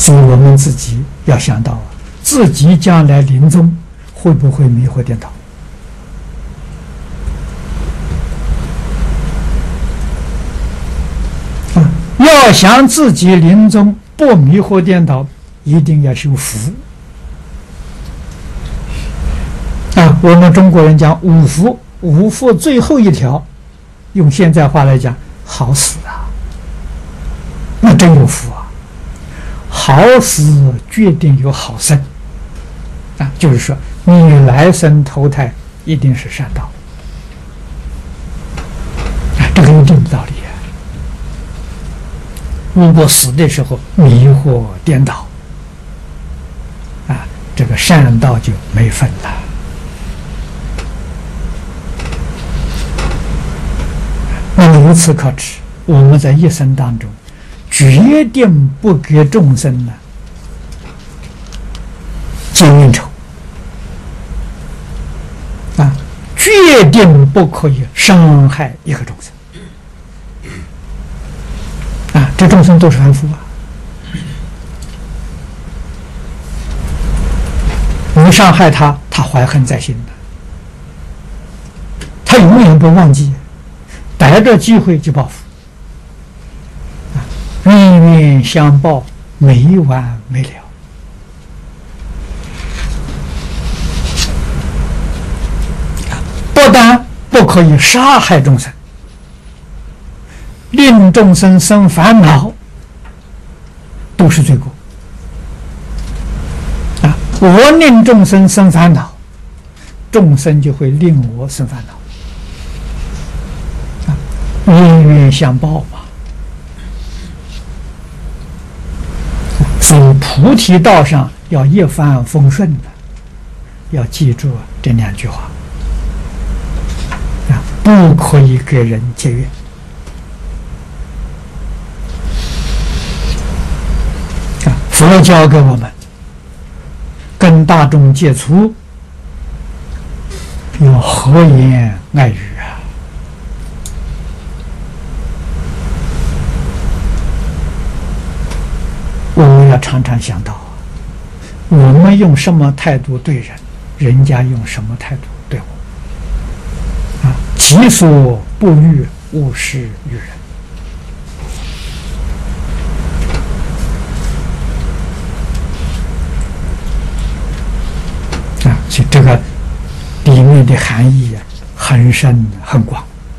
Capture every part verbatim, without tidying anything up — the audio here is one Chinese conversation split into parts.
所以我们自己要想到啊，自己将来临终会不会迷惑颠倒？啊，要想自己临终不迷惑颠倒，一定要修福。啊，我们中国人讲五福，五福最后一条，用现在话来讲，好死啊，那真有福啊！好死决定有好生啊，就是说你来生投胎一定是善道啊，这个一定的道理啊。如果死的时候迷惑颠倒啊，这个善道就没份了。那么由此可知，我们在一生当中决定不给众生呢结冤仇啊，决定不可以伤害一个众生啊，这众生都是凡夫啊，你伤害他，他怀恨在心的，他永远不忘记，逮着机会就报复。冤冤相报，没完没了。不但不可以杀害众生，令众生生烦恼，都是罪过。啊，我令众生生烦恼，众生就会令我生烦恼。啊，冤冤相报嘛。所以菩提道上要一帆风顺的，要记住这两句话啊，不可以给人结怨啊。佛教给我们跟大众接触要和颜爱语啊。我们要常常想到，我们用什么态度对人，人家用什么态度对我。啊，己所不欲，勿施于人。啊，所以这个里面的含义啊，很深很广。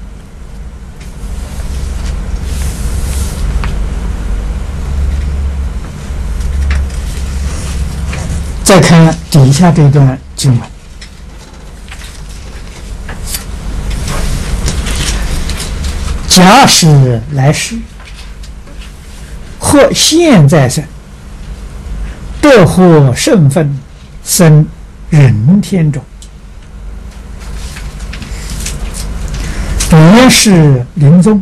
再看底下这段经文，假使来世或现在生，得获圣分，生人天中，别是临终，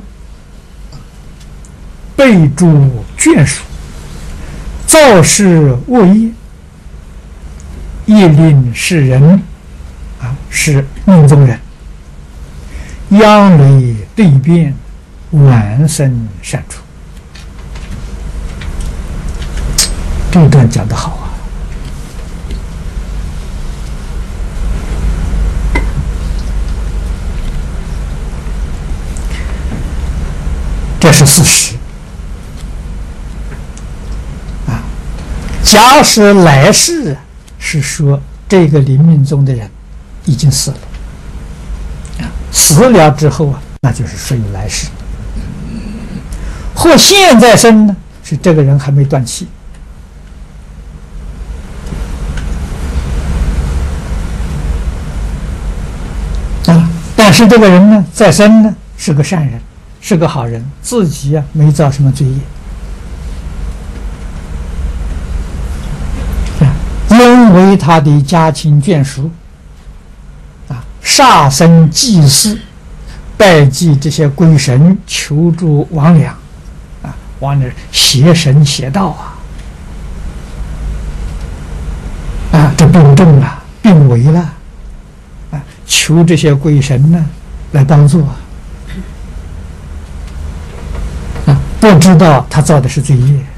备注眷属，造事恶业，亦令世人啊，是命中人，央雷对变，晚生善处。这段讲得好啊！这是事实啊。假使来世，是说这个临命中的人已经死了，啊，死了之后啊，那就是属于来世。或现在生呢，是这个人还没断气，啊，但是这个人呢，在生呢是个善人，是个好人，自己啊没造什么罪业。因为他的家亲眷属啊，杀生祭祀，拜祭这些鬼神，求助魍魉啊，魍魉邪神邪道啊，啊，这病重了，病危了啊，求这些鬼神呢来帮助啊，不知道他造的是罪业。